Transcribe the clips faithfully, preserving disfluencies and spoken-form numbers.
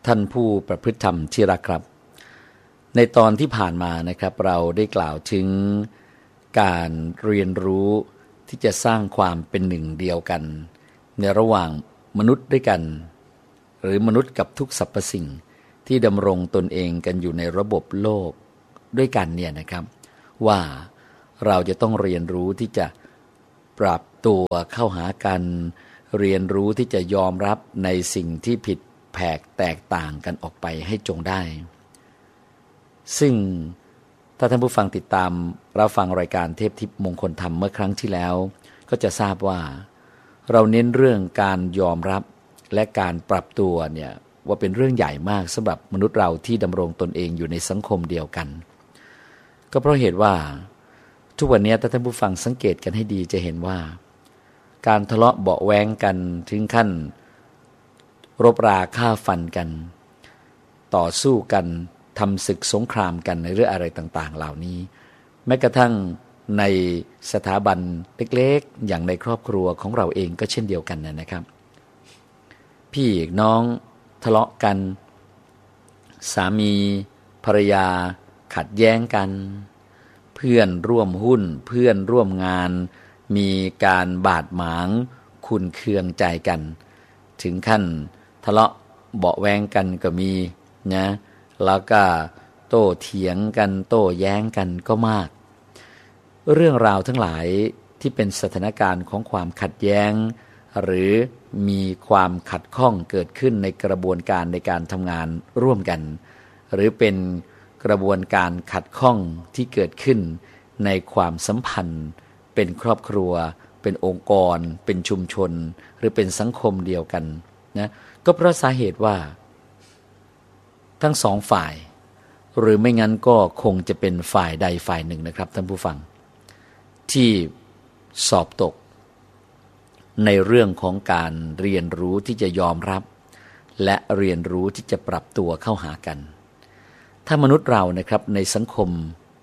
ท่านผู้ประพฤติธรรมที่รักครับในตอนที่ผ่านมานะครับเราได้กล่าวถึงการเรียนรู้ที่จะสร้างความเป็นหนึ่งเดียวกันในระหว่างมนุษย์ด้วยกันหรือมนุษย์กับทุกสรรพสิ่งที่ดำรงตนเองกันอยู่ในระบบโลกด้วยกันเนี่ยนะครับว่าเราจะต้องเรียนรู้ที่จะปรับตัวเข้าหากันเรียนรู้ที่จะยอมรับในสิ่งที่ผิดแผกแตกต่างกันออกไปให้จงได้ซึ่งถ้าท่านผู้ฟังติดตามรับฟังรายการเทพทิพย์มงคลธรรมเมื่อครั้งที่แล้วก็จะทราบว่าเราเน้นเรื่องการยอมรับและการปรับตัวเนี่ยว่าเป็นเรื่องใหญ่มากสำหรับมนุษย์เราที่ดำรงตนเองอยู่ในสังคมเดียวกันก็เพราะเหตุว่าทุกวันนี้ถ้าท่านผู้ฟังสังเกตกันให้ดีจะเห็นว่าการทะเลาะเบาะแว้งกันถึงขั้นรบราฆ่าฟันกันต่อสู้กันทำศึกสงครามกันในเรื่องอะไรต่างๆเหล่านี้แม้กระทั่งในสถาบันเล็กๆอย่างในครอบครัวของเราเองก็เช่นเดียวกันนะครับพี่น้องทะเลาะกันสามีภรรยาขัดแย้งกันเพื่อนร่วมหุ้นเพื่อนร่วมงานมีการบาดหมางขุ่นเคืองใจกันถึงขั้นทะเลาะเบาะแว้งกันก็มีนะแล้วก็โต้เถียงกันโต้แย้งกันก็มากเรื่องราวทั้งหลายที่เป็นสถานการณ์ของความขัดแย้งหรือมีความขัดข้องเกิดขึ้นในกระบวนการในการทำงานร่วมกันหรือเป็นกระบวนการขัดข้องที่เกิดขึ้นในความสัมพันธ์เป็นครอบครัวเป็นองค์กรเป็นชุมชนหรือเป็นสังคมเดียวกันนะก็เพราะสาเหตุว่าทั้งสองฝ่ายหรือไม่งั้นก็คงจะเป็นฝ่ายใดฝ่ายหนึ่งนะครับท่านผู้ฟังที่สอบตกในเรื่องของการเรียนรู้ที่จะยอมรับและเรียนรู้ที่จะปรับตัวเข้าหากันถ้ามนุษย์เรานะครับในสังคม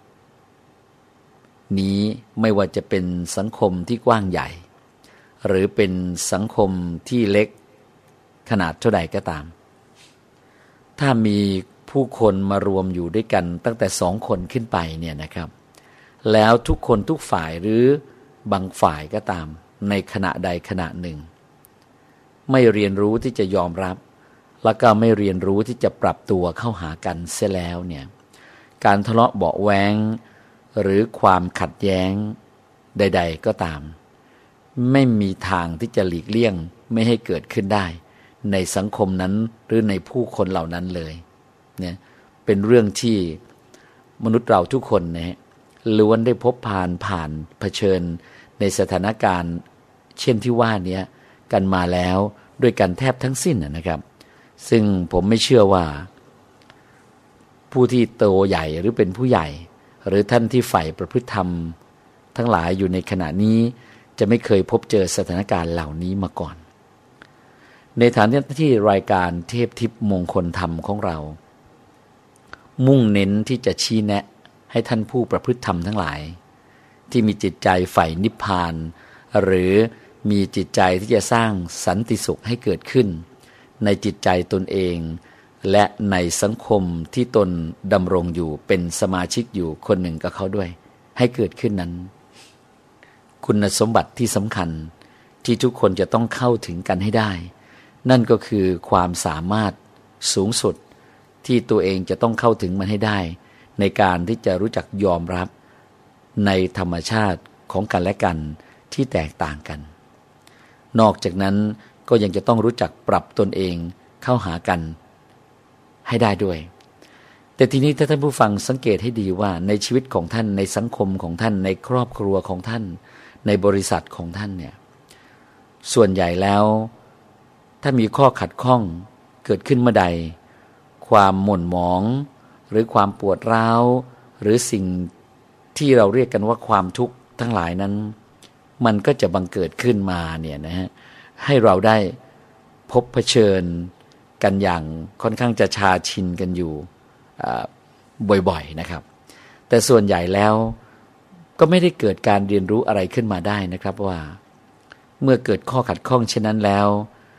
นี้ไม่ว่าจะเป็นสังคมที่กว้างใหญ่หรือเป็นสังคมที่เล็กขนาดเท่าใดก็ตามถ้ามีผู้คนมารวมอยู่ด้วยกันตั้งแต่สองคนขึ้นไปเนี่ยนะครับแล้วทุกคนทุกฝ่ายหรือบางฝ่ายก็ตามในขณะใดขณะหนึ่งไม่เรียนรู้ที่จะยอมรับแล้วก็ไม่เรียนรู้ที่จะปรับตัวเข้าหากันเสียแล้วเนี่ยการทะเลาะเบาะแว้งหรือความขัดแย้งใดๆก็ตามไม่มีทางที่จะหลีกเลี่ยงไม่ให้เกิดขึ้นได้ในสังคมนั้นหรือในผู้คนเหล่านั้นเลยเนี่ยเป็นเรื่องที่มนุษย์เราทุกคนเนี่ยล้วนได้พบผ่านผ่านเผชิญในสถานการณ์เช่นที่ว่านี้กันมาแล้วด้วยกันแทบทั้งสิ้นนะครับซึ่งผมไม่เชื่อว่าผู้ที่โตใหญ่หรือเป็นผู้ใหญ่หรือท่านที่ใฝ่ประพฤติธรรมทั้งหลายอยู่ในขณะนี้จะไม่เคยพบเจอสถานการณ์เหล่านี้มาก่อนในฐานะที่รายการเทพทิพย์มงคลธรรมของเรามุ่งเน้นที่จะชี้แนะให้ท่านผู้ประพฤติธรรมทั้งหลายที่มีจิตใจใฝ่นิพพานหรือมีจิตใจที่จะสร้างสันติสุขให้เกิดขึ้นในจิตใจตนเองและในสังคมที่ตนดำรงอยู่เป็นสมาชิกอยู่คนหนึ่งกับเขาด้วยให้เกิดขึ้นนั้นคุณสมบัติที่สำคัญที่ทุกคนจะต้องเข้าถึงกันให้ได้นั่นก็คือความสามารถสูงสุดที่ตัวเองจะต้องเข้าถึงมันให้ได้ในการที่จะรู้จักยอมรับในธรรมชาติของกันและกันที่แตกต่างกันนอกจากนั้นก็ยังจะต้องรู้จักปรับตนเองเข้าหากันให้ได้ด้วยแต่ทีนี้ถ้าท่านผู้ฟังสังเกตให้ดีว่าในชีวิตของท่านในสังคมของท่านในครอบครัวของท่านในบริษัทของท่านเนี่ยส่วนใหญ่แล้วถ้ามีข้อขัดข้องเกิดขึ้นเมื่อใดความหม่นหมองหรือความปวดร้าวหรือสิ่งที่เราเรียกกันว่าความทุกข์ทั้งหลายนั้นมันก็จะบังเกิดขึ้นมาเนี่ยนะฮะให้เราได้พบเผชิญกันอย่างค่อนข้างจะชาชินกันอยู่บ่อยๆนะครับแต่ส่วนใหญ่แล้วก็ไม่ได้เกิดการเรียนรู้อะไรขึ้นมาได้นะครับว่าเมื่อเกิดข้อขัดข้องเช่นนั้นแล้ว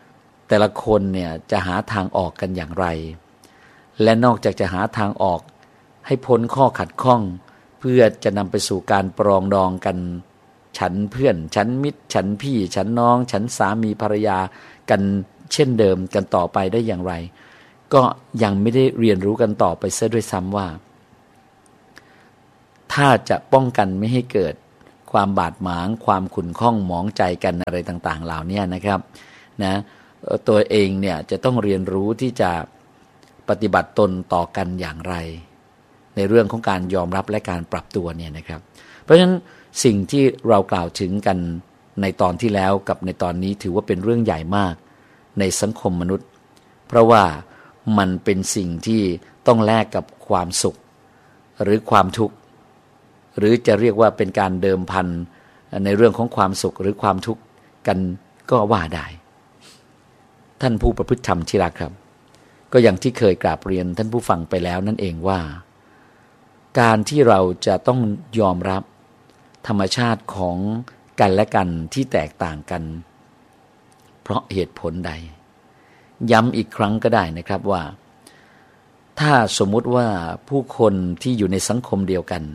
แต่ละคนเนี่ยจะหาทางออกกันอย่างไรและนอกจากจะหาทางออกให้พ้นข้อขัดข้องเพื่อจะนำไปสู่การปรองดองกันฉันเพื่อนฉันมิตรฉันพี่ฉันน้องฉันสามีภรรยากันเช่นเดิมกันต่อไปได้อย่างไรก็ยังไม่ได้เรียนรู้กันต่อไปเสียด้วยซ้ำว่าถ้าจะป้องกันไม่ให้เกิดความบาดหมางความขุ่นข้องหมองใจกันอะไรต่างๆเหล่านี้นะครับนะตัวเองเนี่ยจะต้องเรียนรู้ที่จะปฏิบัติตนต่อกันอย่างไรในเรื่องของการยอมรับและการปรับตัวเนี่ยนะครับเพราะฉะนั้นสิ่งที่เรากล่าวถึงกันในตอนที่แล้วกับในตอนนี้ถือว่าเป็นเรื่องใหญ่มากในสังคมมนุษย์เพราะว่ามันเป็นสิ่งที่ต้องแลกกับความสุขหรือความทุกข์หรือจะเรียกว่าเป็นการเดิมพันในเรื่องของความสุขหรือความทุกข์กันก็ว่าได้ท่านผู้ประพฤติธรรมที่รักครับก็อย่างที่เคยกราบเรียนท่านผู้ฟังไปแล้วนั่นเองว่าการที่เราจะต้องยอมรับธรรมชาติของกันและกันที่แตกต่างกันเพราะเหตุผลใดย้ำอีกครั้งก็ได้นะครับว่าถ้าสมมุติว่าผู้คนที่อยู่ในสังคมเดียวกัน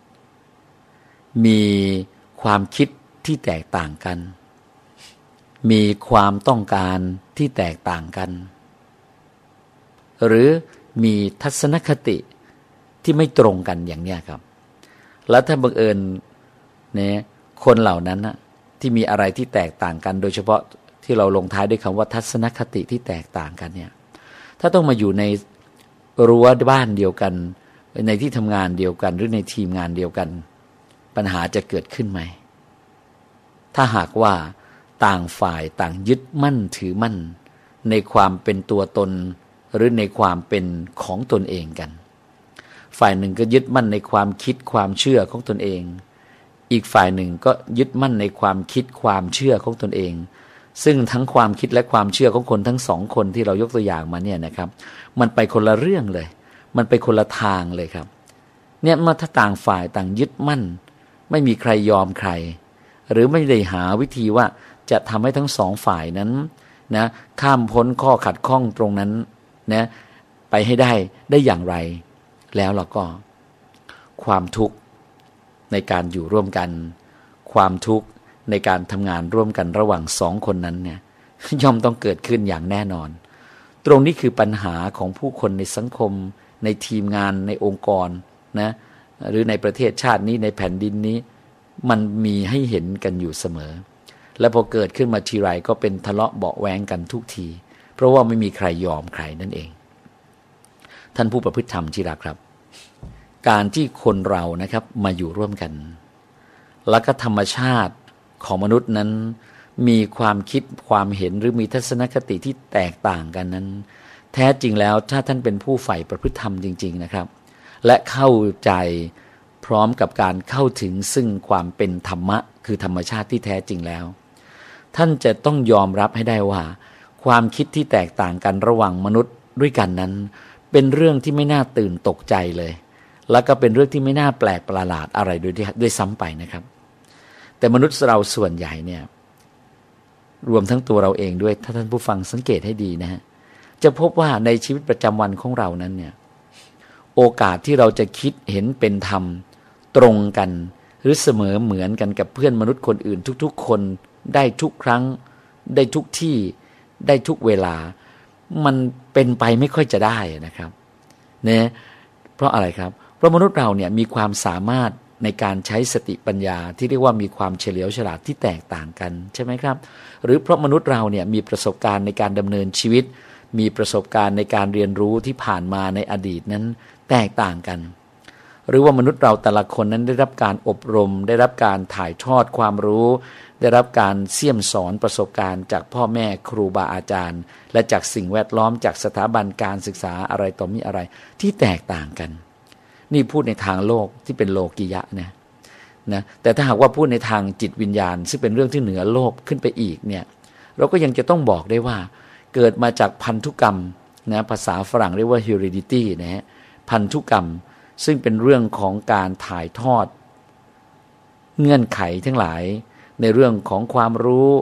มีความคิดที่แตกต่างกันมีความต้องการที่แตกต่างกันหรือมีทัศนคติที่ไม่ตรงกันอย่างนี้ครับแล้วถ้าบังเอิญเนี่ยคนเหล่านั้นนะที่มีอะไรที่แตกต่างกันโดยเฉพาะที่เราลงท้ายด้วยคำว่าทัศนคติที่แตกต่างกันเนี่ยถ้าต้องมาอยู่ในรั้วบ้านเดียวกันในที่ทำงานเดียวกันหรือในทีมงานเดียวกันปัญหาจะเกิดขึ้นไหมถ้าหากว่าต่างฝ่ายต่างยึดมั่นถือมั่นในความเป็นตัวตนหรือในความเป็นของตนเองกันฝ่ายหนึ่งก็ยึดมั่นในความคิดความเชื่อของตนเองอีกฝ่ายหนึ่งก็ยึดมั่นในความคิดความเชื่อของตนเองซึ่งทั้งความคิดและความเชื่อของคนทั้งสองคนที่เรายกตัวอย่างมาเนี่ยนะครับมันไปคนละเรื่องเลยมันไปคนละทางเลยครับเนี่ยเมื่อถ้าต่างฝ่ายต่างยึดมั่นไม่มีใครยอมใครหรือไม่ได้หาวิธีว่าจะทำให้ทั้งสองฝ่ายนั้นนะข้ามพ้นข้อขัดข้องตรงนั้นนะไปให้ได้ได้อย่างไรแล้วเราก็ความทุกข์ในการอยู่ร่วมกันความทุกข์ในการทำงานร่วมกันระหว่างสองคนนั้นเนี่ยย่อมต้องเกิดขึ้นอย่างแน่นอนตรงนี้คือปัญหาของผู้คนในสังคมในทีมงานในองค์กรนะหรือในประเทศชาตินี้ในแผ่นดินนี้มันมีให้เห็นกันอยู่เสมอและพอเกิดขึ้นมาทีไรก็เป็นทะเลาะเบาะแว้งกันทุกทีเพราะว่าไม่มีใครยอมใครนั่นเองท่านผู้ประพฤติธรรมที่รักครับการที่คนเรานะครับมาอยู่ร่วมกันแล้วก็ธรรมชาติของมนุษย์นั้นมีความคิดความเห็นหรือมีทัศนคติที่แตกต่างกันนั้นแท้จริงแล้วถ้าท่านเป็นผู้ใฝ่ประพฤติธรรมจริงๆนะครับและเข้าใจพร้อมกับการเข้าถึงซึ่งความเป็นธรรมะคือธรรมชาติที่แท้จริงแล้วท่านจะต้องยอมรับให้ได้ว่าความคิดที่แตกต่างกันระหว่างมนุษย์ด้วยกันนั้นเป็นเรื่องที่ไม่น่าตื่นตกใจเลยแล้วก็เป็นเรื่องที่ไม่น่าแปลกประหลาดอะไรด้วยด้วยซ้ำไปนะครับแต่มนุษย์เราส่วนใหญ่เนี่ยรวมทั้งตัวเราเองด้วยถ้าท่านผู้ฟังสังเกตให้ดีนะฮะจะพบว่าในชีวิตประจำวันของเรานั้นเนี่ยโอกาสที่เราจะคิดเห็นเป็นธรรมตรงกันหรือเสมอเหมือนกันกับเพื่อนมนุษย์คนอื่นทุกๆคนได้ทุกครั้งได้ทุกที่ได้ทุกเวลามันเป็นไปไม่ค่อยจะได้นะครับเนี่ยเพราะอะไรครับเพราะมนุษย์เราเนี่ยมีความสามารถในการใช้สติปัญญาที่เรียกว่ามีความเฉลียวฉลาดที่แตกต่างกันใช่ไหมครับหรือเพราะมนุษย์เราเนี่ยมีประสบการณ์ในการดำเนินชีวิตมีประสบการณ์ในการเรียนรู้ที่ผ่านมาในอดีตนั้นแตกต่างกันหรือว่ามนุษย์เราแต่ละคนนั้นได้รับการอบรมได้รับการถ่ายทอดความรู้ได้รับการเสี่ยมสอนประสบการณ์จากพ่อแม่ครูบาอาจารย์และจากสิ่งแวดล้อมจากสถาบันการศึกษาอะไรต่อมีอะไรที่แตกต่างกันนี่พูดในทางโลกที่เป็นโลกิยะนะนะแต่ถ้าหากว่าพูดในทางจิตวิญญาณซึ่งเป็นเรื่องที่เหนือโลกขึ้นไปอีกเนี่ยเราก็ยังจะต้องบอกได้ว่าเกิดมาจากพันธุกรรมนะภาษาฝรั่งเรียกว่า heredity นะฮะพันธุกรรมซึ่งเป็นเรื่องของการถ่ายทอดเงื่อนไขทั้งหลายในเรื่องของความรู้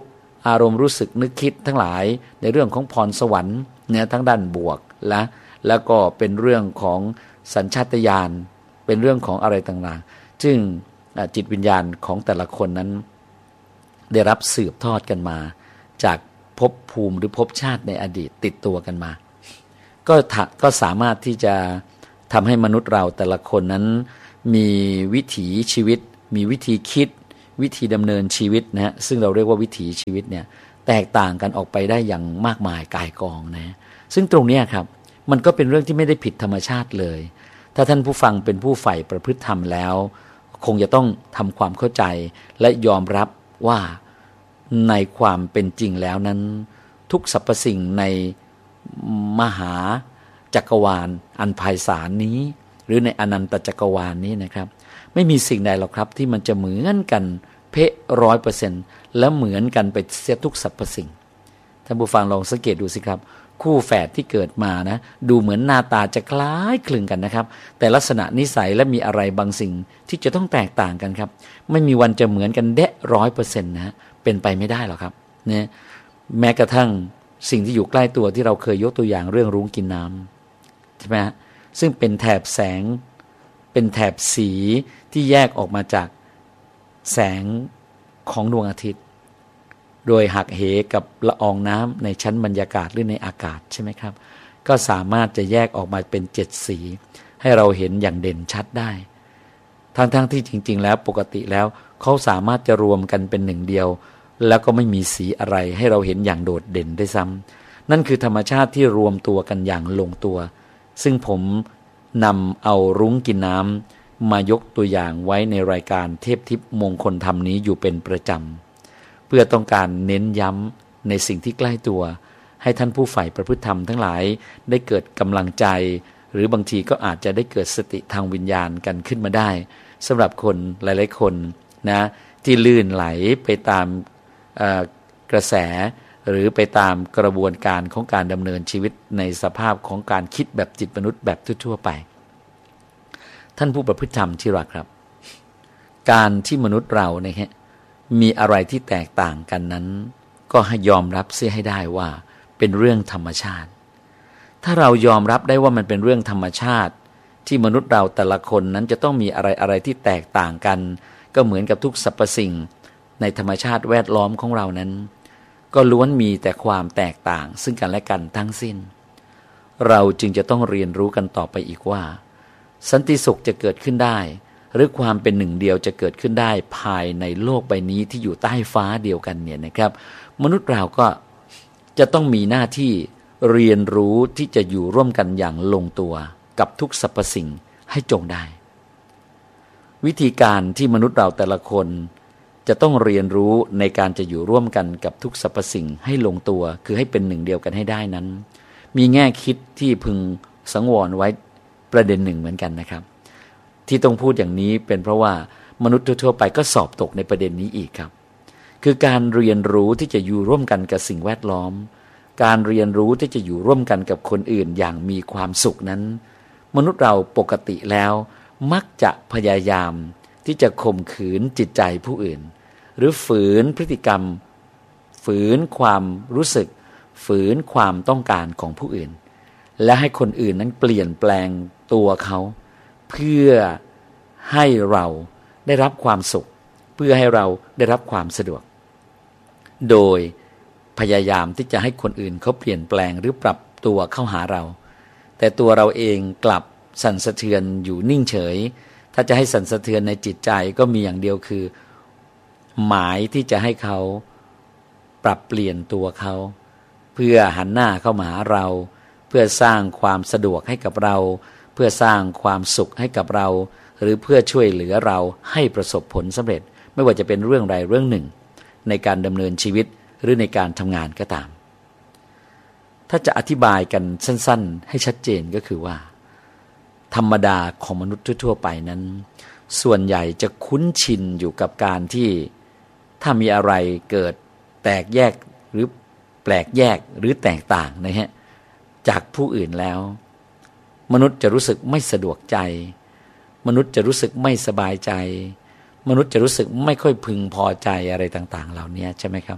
อารมณ์รู้สึกนึกคิดทั้งหลายในเรื่องของพรสวรรค์เนี่ยทั้งด้านบวกและแล้วก็เป็นเรื่องของสัญชาตญาณเป็นเรื่องของอะไรต่างๆซึ่งจิตวิญญาณของแต่ละคนนั้นได้รับสืบทอดกันมาจากภพภูมิหรือภพชาติในอดีตติดตัวกันมาก็ก็สามารถที่จะทำให้มนุษย์เราแต่ละคนนั้นมีวิถีชีวิตมีวิธีคิดวิธีดำเนินชีวิตนะฮะซึ่งเราเรียกว่าวิถีชีวิตเนี่ยแตกต่างกันออกไปได้อย่างมากมายก่ายกองนะซึ่งตรงนี้ครับมันก็เป็นเรื่องที่ไม่ได้ผิดธรรมชาติเลยถ้าท่านผู้ฟังเป็นผู้ใฝ่ประพฤติธรรมแล้วคงจะต้องทำความเข้าใจและยอมรับว่าในความเป็นจริงแล้วนั้นทุกสรรพสิ่งในมหาจักรวาลอันไพศาลนี้หรือในอนันตจักรวาลนี้นะครับไม่มีสิ่งใดหรอกครับที่มันจะเหมือนกันเป๊ะร้อยเปอร์เซ็นต์และเหมือนกันไปเสียทุกสรรพสิ่งท่านผู้ฟังลองสังเกตดูสิครับคู่แฝดที่เกิดมานะดูเหมือนหน้าตาจะคล้ายคลึงกันนะครับแต่ลักษณะนิสัยและมีอะไรบางสิ่งที่จะต้องแตกต่างกันครับไม่มีวันจะเหมือนกันเดะร้อยเปอร์เซ็นต์นะเป็นไปไม่ได้หรอกครับเนี่ยแม้กระทั่งสิ่งที่อยู่ใกล้ตัวที่เราเคยยกตัวอย่างเรื่องรุ้งกินน้ำใช่ไหมฮะซึ่งเป็นแถบแสงเป็นแถบสีที่แยกออกมาจากแสงของดวงอาทิตย์โดยหักเหกับละอองน้ำในชั้นบรรยากาศหรือในอากาศใช่ไหมครับก็สามารถจะแยกออกมาเป็นเจ็ดสีให้เราเห็นอย่างเด่นชัดได้ทั้งๆที่จริงๆแล้วปกติแล้วเขาสามารถจะรวมกันเป็นหนึ่งเดียวแล้วก็ไม่มีสีอะไรให้เราเห็นอย่างโดดเด่นได้ซ้ำนั่นคือธรรมชาติที่รวมตัวกันอย่างลงตัวซึ่งผมนำเอารุ้งกินน้ำมายกตัวอย่างไว้ในรายการเทพทิพย์มงคลธรรมนี้อยู่เป็นประจำเพื่อต้องการเน้นย้ำในสิ่งที่ใกล้ตัวให้ท่านผู้ใฝ่ประพฤติธรรมทั้งหลายได้เกิดกำลังใจหรือบางทีก็อาจจะได้เกิดสติทางวิญญาณกันขึ้นมาได้สำหรับคนหลายๆคนนะที่ลื่นไหลไปตามกระแสหรือไปตามกระบวนการของการดำเนินชีวิตในสภาพของการคิดแบบจิตมนุษย์แบบทั่วๆไปท่านผู้ประพฤติธรรมที่รักครับการที่มนุษย์เราเนี่ยมีอะไรที่แตกต่างกันนั้นก็ให้ยอมรับเสียให้ได้ว่าเป็นเรื่องธรรมชาติถ้าเรายอมรับได้ว่ามันเป็นเรื่องธรรมชาติที่มนุษย์เราแต่ละคนนั้นจะต้องมีอะไรอะไรที่แตกต่างกันก็เหมือนกับทุกสรรพสิ่งในธรรมชาติแวดล้อมของเรานั้นก็ล้วนมีแต่ความแตกต่างซึ่งกันและกันทั้งสิ้นเราจึงจะต้องเรียนรู้กันต่อไปอีกว่าสันติสุขจะเกิดขึ้นได้หรือความเป็นหนึ่งเดียวจะเกิดขึ้นได้ภายในโลกใบนี้ที่อยู่ใต้ฟ้าเดียวกันเนี่ยนะครับมนุษย์เราก็จะต้องมีหน้าที่เรียนรู้ที่จะอยู่ร่วมกันอย่างลงตัวกับทุกสรรพสิ่งให้จงได้วิธีการที่มนุษย์เราแต่ละคนจะต้องเรียนรู้ในการจะอยู่ร่วมกันกับทุกสรรพสิ่งให้ลงตัวคือให้เป็นหนึ่งเดียวกันให้ได้นั้นมีแง่คิดที่พึงสังวรไว้ประเด็นหนึ่งเหมือนกันนะครับที่ต้องพูดอย่างนี้เป็นเพราะว่ามนุษย์ทั่วไปก็สอบตกในประเด็นนี้อีกครับคือการเรียนรู้ที่จะอยู่ร่วมกันกับสิ่งแวดล้อมการเรียนรู้ที่จะอยู่ร่วมกันกับคนอื่นอย่างมีความสุขนั้นมนุษย์เราปกติแล้วมักจะพยายามที่จะข่มขืนจิตใจผู้อื่นหรือฝืนพฤติกรรมฝืนความรู้สึกฝืนความต้องการของผู้อื่นและให้คนอื่นนั้นเปลี่ยนแปลงตัวเขาเพื่อให้เราได้รับความสุขเพื่อให้เราได้รับความสะดวกโดยพยายามที่จะให้คนอื่นเขาเปลี่ยนแปลงหรือปรับตัวเข้าหาเราแต่ตัวเราเองกลับสั่นสะเทือนอยู่นิ่งเฉยถ้าจะให้สั่นสะเทือนในจิตใจก็มีอย่างเดียวคือหมายที่จะให้เขาปรับเปลี่ยนตัวเขาเพื่อหันหน้าเข้ามาหาเราเพื่อสร้างความสะดวกให้กับเราเพื่อสร้างความสุขให้กับเราหรือเพื่อช่วยเหลือเราให้ประสบผลสำเร็จไม่ว่าจะเป็นเรื่องใดเรื่องหนึ่งในการดำเนินชีวิตหรือในการทำงานก็ตามถ้าจะอธิบายกันสั้นๆให้ชัดเจนก็คือว่าธรรมดาของมนุษย์ทั่วๆไปนั้นส่วนใหญ่จะคุ้นชินอยู่กับการที่ถ้ามีอะไรเกิดแตกแยกหรือแปลกแยกหรือแตกต่างนะฮะจากผู้อื่นแล้วมนุษย์จะรู้สึกไม่สะดวกใจมนุษย์จะรู้สึกไม่สบายใจมนุษย์จะรู้สึกไม่ค่อยพึงพอใจอะไรต่างๆเหล่านี้ใช่ไหมครับ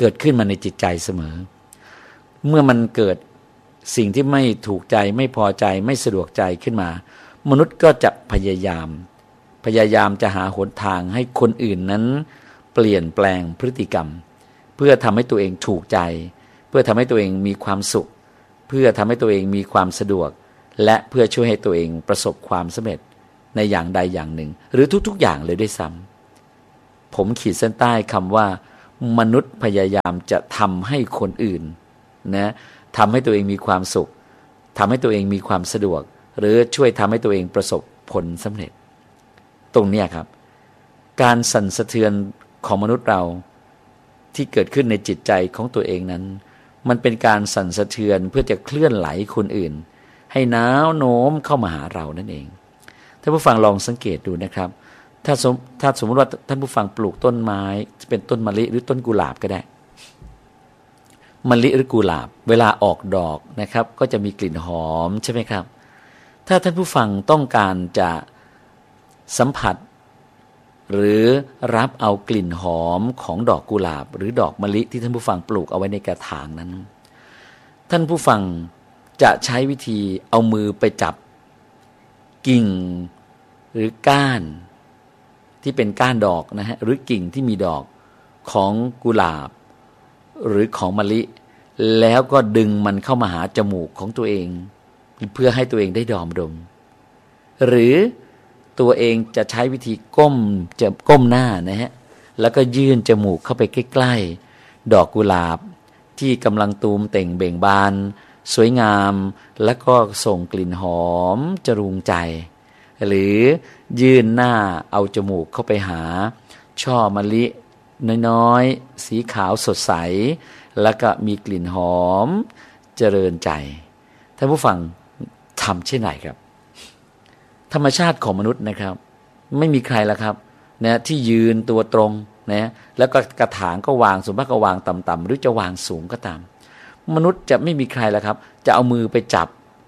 เกิดขึ้นมาในจิตใจเสมอเมื่อมันเกิดสิ่งที่ไม่ถูกใจไม่พอใจไม่สะดวกใจขึ้นมามนุษย์ก็จะพยายามพยายามจะหาหนทางให้คนอื่นนั้นเปลี่ยนแปลงพฤติกรรมเพื่อทำให้ตัวเองถูกใจเพื่อทำให้ตัวเองมีความสุขเพื่อทำให้ตัวเองมีความสะดวกและเพื่อช่วยให้ตัวเองประสบความสำเร็จในอย่างใดอย่างหนึ่งหรือทุกๆอย่างเลยด้วยซ้ำผมขีดเส้นใต้คำว่ามนุษย์พยายามจะทำให้คนอื่นนะทำให้ตัวเองมีความสุขทำให้ตัวเองมีความสะดวกหรือช่วยทำให้ตัวเองประสบผลสำเร็จตรงนี้ครับการสั่นสะเทือนของมนุษย์เราที่เกิดขึ้นในจิตใจของตัวเองนั้นมันเป็นการสั่นสะเทือนเพื่อจะเคลื่อนไหลคนอื่นให้น้าวโน้มเข้ามาหาเรานั่นเองท่านผู้ฟังลองสังเกตดูนะครับถ้าสมถ้าสมมติว่าท่านผู้ฟังปลูกต้นไม้จะเป็นต้นมะลิหรือต้นกุหลาบก็ได้มะลิหรือกุหลาบเวลาออกดอกนะครับก็จะมีกลิ่นหอมใช่ไหมครับถ้าท่านผู้ฟังต้องการจะสัมผัสหรือรับเอากลิ่นหอมของดอกกุหลาบหรือดอกมะลิที่ท่านผู้ฟังปลูกเอาไว้ในกระถางนั้นท่านผู้ฟังจะใช้วิธีเอามือไปจับกิ่งหรือก้านที่เป็นก้านดอกนะฮะหรือกิ่งที่มีดอกของกุหลาบหรือของมะลิแล้วก็ดึงมันเข้ามาหาจมูกของตัวเองเพื่อให้ตัวเองได้ดมดมหรือตัวเองจะใช้วิธีก้มจะก้มหน้านะฮะแล้วก็ยื่นจมูกเข้าไปใกล้ๆดอกกุหลาบที่กำลังตูมเต่งเบ่งบานสวยงามแล้วก็ส่งกลิ่นหอมจรูงใจหรือยื่นหน้าเอาจมูกเข้าไปหาช่อมะลิน้อยๆสีขาวสดใสแล้วก็มีกลิ่นหอมเจริญใจท่านผู้ฟังทำเช่นไหนครับธรรมชาติของมนุษย์นะครับไม่มีใครละครับนะที่ยืนตัวตรงนะแล้วก็กระถางก็วางส่วนมากก็วางต่ำๆหรือจะวางสูงก็ตามมนุษย์จะไม่มีใครละครับจะเอามือไปจับ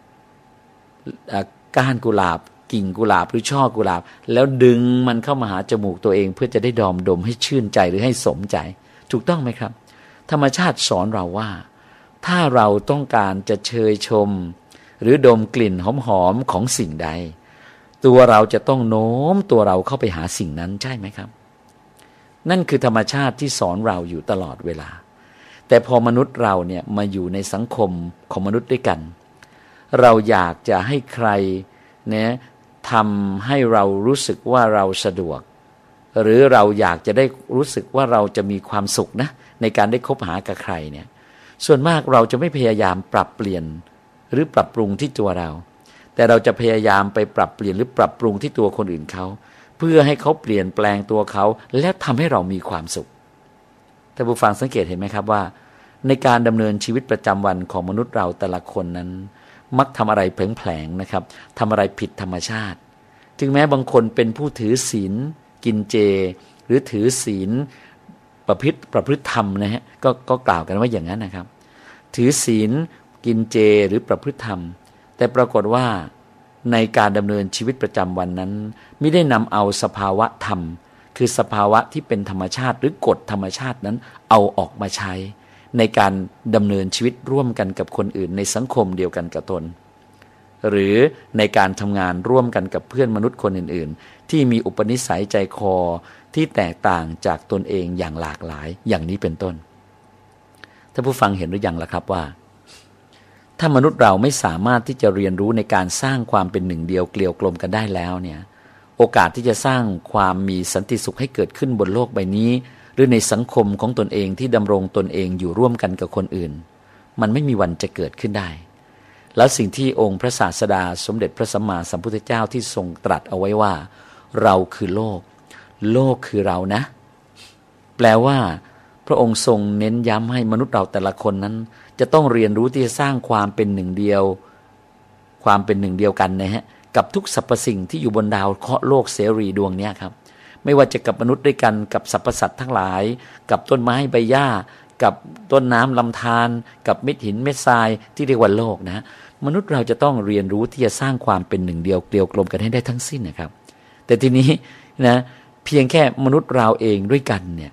ก้านกุหลาบกิ่งกุหลาบหรือช่อกุหลาบแล้วดึงมันเข้ามาหาจมูกตัวเองเพื่อจะได้ดมดมให้ชื่นใจหรือให้สมใจถูกต้องไหมครับธรรมชาติสอนเราว่าถ้าเราต้องการจะเชยชมหรือดมกลิ่นหอมๆของสิ่งใดตัวเราจะต้องโน้มตัวเราเข้าไปหาสิ่งนั้นใช่ไหมครับนั่นคือธรรมชาติที่สอนเราอยู่ตลอดเวลาแต่พอมนุษย์เราเนี่ยมาอยู่ในสังคมของมนุษย์ด้วยกันเราอยากจะให้ใครเนี่ยทำให้เรารู้สึกว่าเราสะดวกหรือเราอยากจะได้รู้สึกว่าเราจะมีความสุขนะในการได้คบหากับใครเนี่ยส่วนมากเราจะไม่พยายามปรับเปลี่ยนหรือปรับปรุงที่ตัวเราแต่เราจะพยายามไปปรับเปลี่ยนหรือปรับปรุงที่ตัวคนอื่นเขาเพื่อให้เขาเปลี่ยนแปลงตัวเขาและทำให้เรามีความสุขท่านผู้ฟังสังเกตเห็นไหมครับว่าในการดำเนินชีวิตประจำวันของมนุษย์เราแต่ละคนนั้นมักทำอะไรแผลงๆนะครับทำอะไรผิดธรรมชาติถึงแม้บางคนเป็นผู้ถือศีลกินเจหรือถือศีลประพฤติประพฤติธรรมนะฮะก็ก็กล่าวกันว่าอย่างนั้นนะครับถือศีลกินเจหรือประพฤติธรรมแต่ปรากฏว่าในการดำเนินชีวิตประจำวันนั้นไม่ได้นำเอาสภาวะธรรมคือสภาวะที่เป็นธรรมชาติหรือกฎธรรมชาตินั้นเอาออกมาใช้ในการดำเนินชีวิตร่วมกันกับคนอื่นในสังคมเดียวกันกับตนหรือในการทำงานร่วมกันกับเพื่อนมนุษย์คนอื่นๆที่มีอุปนิสัยใจคอที่แตกต่างจากตนเองอย่างหลากหลายอย่างนี้เป็นต้นท่านผู้ฟังเห็นหรือยังล่ะครับว่าถ้ามนุษย์เราไม่สามารถที่จะเรียนรู้ในการสร้างความเป็นหนึ่งเดียวเกลียวกลมกันได้แล้วเนี่ยโอกาสที่จะสร้างความมีสันติสุขให้เกิดขึ้นบนโลกใบนี้หรือในสังคมของตนเองที่ดำรงตนเองอยู่ร่วมกันกับคนอื่นมันไม่มีวันจะเกิดขึ้นได้แล้วสิ่งที่องค์พระศาสดาสมเด็จพระสัมมาสัมพุทธเจ้าที่ทรงตรัสเอาไว้ว่าเราคือโลกโลกคือเรานะแปลว่าพระองค์ทรงเน้นย้ำให้มนุษย์เราแต่ละคนนั้นจะต้องเรียนรู้ที่จะสร้างความเป็นหนึ่งเดียวความเป็นหนึ่งเดียวกันนะฮะกับทุกสรรพสิ่งที่อยู่บนดาวเคราะห์โลกเสรีดวงนี้ครับไม่ว่าจะกับมนุษย์ด้วยกันกับสรรพสัตว์ทั้งหลายกับต้นไม้ใบหญ้ากับต้นน้ำลำธารกับเม็ดหินเม็ดทรายที่เรียกว่าโลกนะมนุษย์เราจะต้องเรียนรู้ที่จะสร้างความเป็นหนึ่งเดียวเกลียวกลมกันให้ได้ทั้งสิ้นนะครับแต่ทีนี้นะเพียงแค่มนุษย์เราเองด้วยกันเนี่ย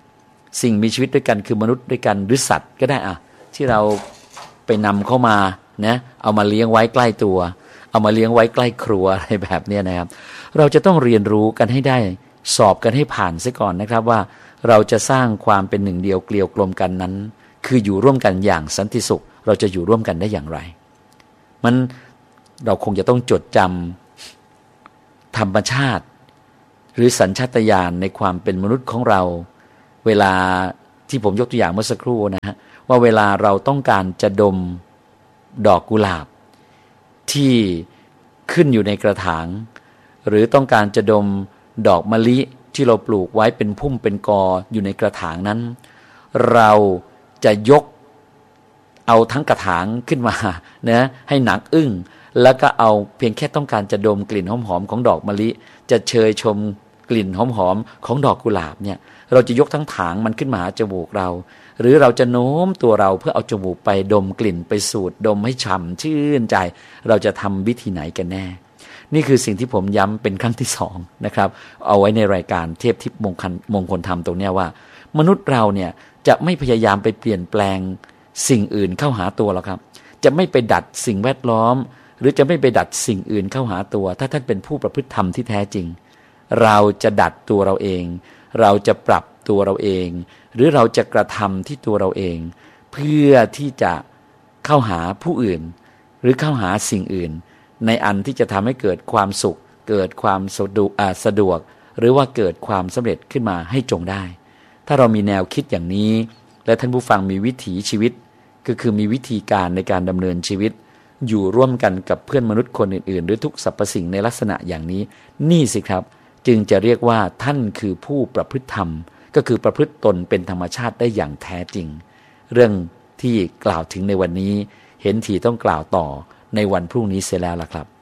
สิ่งมีชีวิตด้วยกันคือมนุษย์ด้วยกันหรือสัตว์ก็ได้อะที่เราไปนำเข้ามานะเอามาเลี้ยงไว้ใกล้ตัวเอามาเลี้ยงไว้ใกล้ครัวอะไรแบบนี้นะครับเราจะต้องเรียนรู้กันให้ได้สอบกันให้ผ่านซะก่อนนะครับว่าเราจะสร้างความเป็นหนึ่งเดียวเกลียวกลมกันนั้นคืออยู่ร่วมกันอย่างสันติสุขเราจะอยู่ร่วมกันได้อย่างไรมันเราคงจะต้องจดจำธรรมชาติหรือสัญชาตญาณในความเป็นมนุษย์ของเราเวลาที่ผมยกตัวอย่างเมื่อสักครู่นะฮะว่าเวลาเราต้องการจะดมดอกกุหลาบที่ขึ้นอยู่ในกระถางหรือต้องการจะดมดอกมะลิที่เราปลูกไว้เป็นพุ่มเป็นกออยู่ในกระถางนั้นเราจะยกเอาทั้งกระถางขึ้นมานะให้หนักอึ้งแล้วก็เอาเพียงแค่ต้องการจะดมกลิ่นหอมๆของดอกมะลิจะเชยชมกลิ่นหอมๆของดอกกุหลาบเนี่ยเราจะยกทั้งถางมันขึ้นมาหาจมูกเราหรือเราจะโน้มตัวเราเพื่อเอาจมูกไปดมกลิ่นไปสูดดมให้ฉ่ำชื่นใจเราจะทำวิธีไหนกันแน่นี่คือสิ่งที่ผมย้ำเป็นครั้งที่สองนะครับเอาไว้ในรายการเทพทิพย์มงคลมงคลธรรมตรงนี้ว่ามนุษย์เราเนี่ยจะไม่พยายามไปเปลี่ยนแปลงสิ่งอื่นเข้าหาตัวหรอกครับจะไม่ไปดัดสิ่งแวดล้อมหรือจะไม่ไปดัดสิ่งอื่นเข้าหาตัวถ้าท่านเป็นผู้ประพฤติธรรมที่แท้จริงเราจะดัดตัวเราเองเราจะปรับตัวเราเองหรือเราจะกระทำที่ตัวเราเองเพื่อที่จะเข้าหาผู้อื่นหรือเข้าหาสิ่งอื่นในอันที่จะทำให้เกิดความสุขเกิดความสะดวกสะดวกหรือว่าเกิดความสำเร็จขึ้นมาให้จงได้ถ้าเรามีแนวคิดอย่างนี้และท่านผู้ฟังมีวิถีชีวิตก็คือมีวิธีการในการดำเนินชีวิตอยู่ร่วมกันกับเพื่อนมนุษย์คนอื่นๆหรือทุกสรรพสิ่งในลักษณะอย่างนี้นี่สิครับจึงจะเรียกว่าท่านคือผู้ประพฤติธรรมก็คือประพฤติตนเป็นธรรมชาติได้อย่างแท้จริงเรื่องที่กล่าวถึงในวันนี้เห็นทีต้องกล่าวต่อในวันพรุ่งนี้เสียแล้วล่ะครับ